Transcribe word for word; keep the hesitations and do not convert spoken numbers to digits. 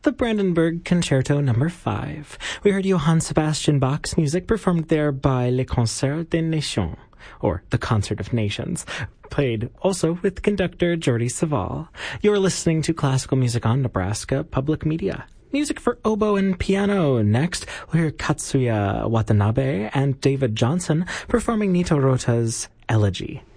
the Brandenburg Concerto number five. We heard Johann Sebastian Bach's music performed there by Le Concert des Nations, or the Concert of Nations, played also with conductor Jordi Savall. You're listening to classical music on Nebraska Public Media. Music for oboe and piano. Next, we'll hear Katsuya Watanabe and David Johnson performing Nito Rota's Elegy.